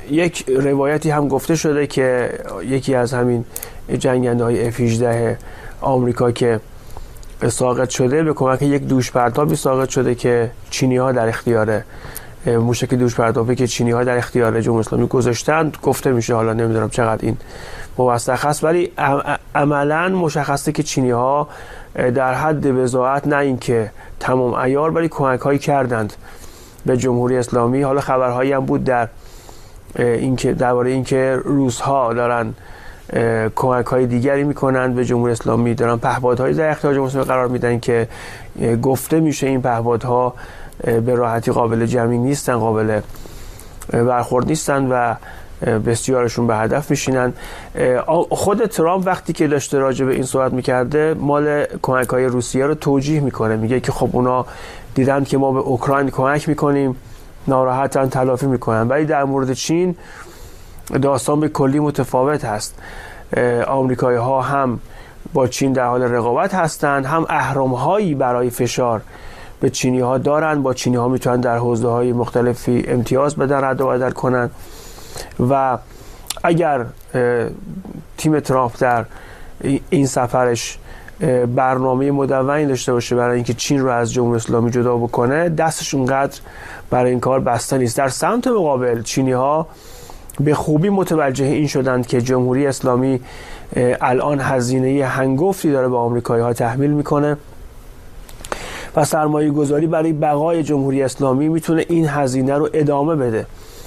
یک روایتی هم گفته شده که یکی از همین جنگنده‌های F-18 آمریکا که ساقط شده به کمک یک دوش پرتابی ساقط شده که چینی‌ها در اختیار موشک دوش پرتابی که چینی‌ها در اختیار جمهوری اسلامی گذاشتند گفته میشه. حالا نمیدونم چقدر این موثق است، ولی عملاً مشخصه که چینی‌ها در حد بضاعت نه اینکه تمام عیار ولی کمک‌هایی کردند به جمهوری اسلامی. حالا خبرهایی هم بود در اینکه درباره اینکه روس‌ها دارن کمک‌های دیگری میکنند به جمهوری اسلامی، دارن پهپادهایی در اختیار جمهوری اسلامی قرار میدن که گفته میشه این پهپادها به راحتی قابل جمعی نیستن، قابل برخورد نیستن و بسیارشون به هدف میشینن. خود ترامپ وقتی که داشته راجع به این صحبت میکرده مال کمک‌های روسیه رو توجیه میکنه، میگه که خب اونا دیدن که ما به اوکراین کمک میکنیم ناراحتن تلافی میکنن. ولی در مورد چین داستان به کلی متفاوت هست. آمریکایی ها هم با چین در حال رقابت هستند، هم اهرم‌هایی برای فشار به چینی ها دارن. با چینی ها میتونن در حوزه های مختلفی امتیاز بدن، رد و بدل کنن و اگر تیم ترامپ در این سفرش برنامه مدونی داشته باشه برای اینکه چین رو از جمهوری اسلامی جدا بکنه، دستش اونقدر برای این کار بسته نیست. در سمت مقابل چینی ها به خوبی متوجه این شدند که جمهوری اسلامی الان هزینه هنگفتی داره به آمریکایی ها تحمیل میکنه و سرمایه گذاری برای بقای جمهوری اسلامی میتونه این هزینه رو ادامه بده.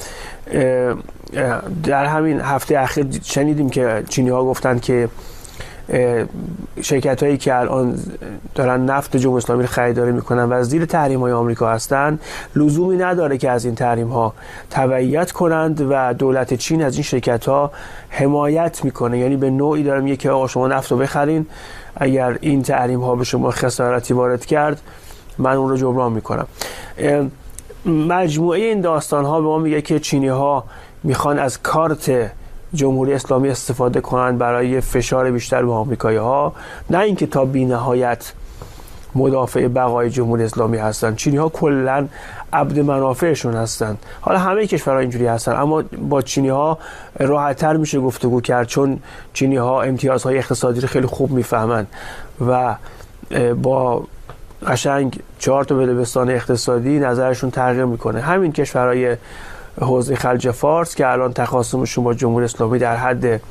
در همین هفته اخیر شنیدیم که چینی ها گفتند که شرکت هایی که الان دارن نفت جمهوری اسلامی رو خریداری میکنن و زیر تحریم های آمریکا هستن لزومی نداره که از این تحریم ها تبعیت کنند و دولت چین از این شرکت ها حمایت میکنه. یعنی به نوعی داره میگه که آقا شما نفت رو بخرین، اگر این تحریم ها به شما خسارتی وارد کرد من اون رو جبران میکنم. مجموعه این داستان ها به ما میگه که چینی ها میخوان از کارت جمهوری اسلامی استفاده کنند برای فشار بیشتر به آمریکایی ها، نه اینکه تا بی‌نهایت مدافع بقای جمهوری اسلامی هستند. چینی ها کلا عبد منافعشون هستند. حالا همه کشورها اینجوری هستن، اما با چینی ها راحت تر میشه گفتگو کرد چون چینی ها امتیازهای اقتصادی رو خیلی خوب میفهمند و با قشنگ 4 تا بدبستان اقتصادی نظرشون تغییر میکنه. همین کشورهای حوزه خلیج فارس که الان تخاصمشون با جمهوری اسلامی در حد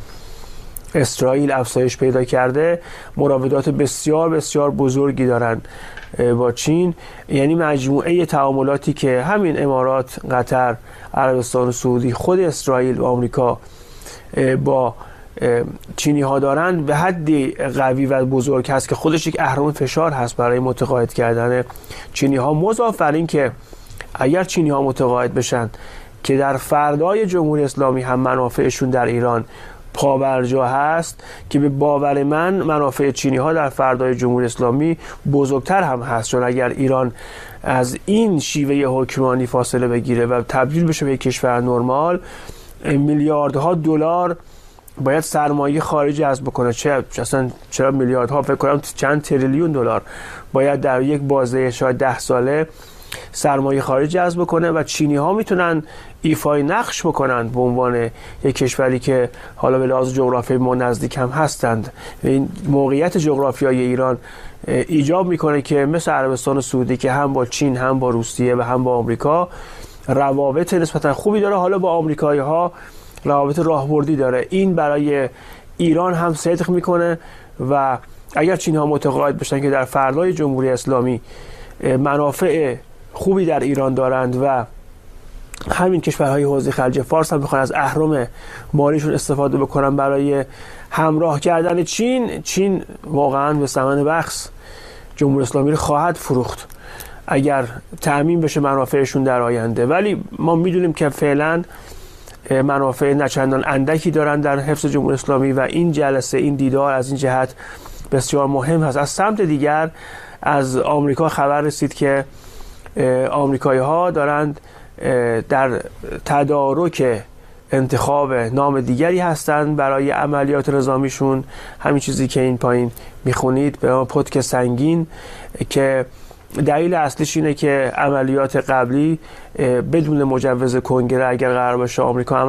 اسرائیل افزایش پیدا کرده، مراودات بسیار بسیار بزرگی دارن با چین. یعنی مجموعه تعاملاتی که همین امارات، قطر، عربستان سعودی، خود اسرائیل و آمریکا با چینی ها دارن به حدی قوی و بزرگ هست که خودش یک اهرم فشار هست برای متقاعد کردن چینی ها. مضاف بر این که اگر چینی ها متقاعد بشن که در فردای جمهوری اسلامی هم منافعشون در ایران پابرجا هست، که به باور من منافع چینی ها در فردای جمهوری اسلامی بزرگتر هم هست، چون اگر ایران از این شیوه حکمرانی فاصله بگیره و تبدیل بشه به یک کشور نرمال، میلیاردها دلار باید سرمایه خارجی جذب بکنه. چرا میلیاردها، فکر کنم چند تریلیون دلار باید در یک بازه شاید 10 ساله سرمایه خارجی جذب کنه و چینی ها میتونن ایفای نقش بکنن به عنوان یک کشوری که حالا به لحاظ جغرافیایی ما نزدیک هم هستند. این موقعیت جغرافیایی ایران ایجاب میکنه که مثل عربستان سعودی که هم با چین هم با روسیه و هم با آمریکا روابط نسبتا خوبی داره، حالا با آمریکایی ها روابط راهبردی داره. این برای ایران هم صدق میکنه و اگر چینی ها متقاعد بشن که در فردای جمهوری اسلامی منافع خوبی در ایران دارند و همین کشورهای حوزه خلیج فارس هم میخوان از اهرم مالیشون استفاده بکنن برای همراه کردن چین واقعا به ثمن بخس جمهوری اسلامی رو خواهد فروخت اگر تأمین بشه منافعشون در آینده. ولی ما میدونیم که فعلا منافع نچندان اندکی دارن در حفظ جمهوری اسلامی و این جلسه، این دیدار از این جهت بسیار مهم هست. از سمت دیگر از آمریکا خبر رسید که آمریکایی ها دارند در تدارک انتخاب نام دیگری هستند برای عملیات نظامیشون، همین چیزی که این پایین میخونید به نام پتک سنگین، که دلیل اصلیش اینه که عملیات قبلی بدون مجوز کنگره اگر قرار باشه آمریکا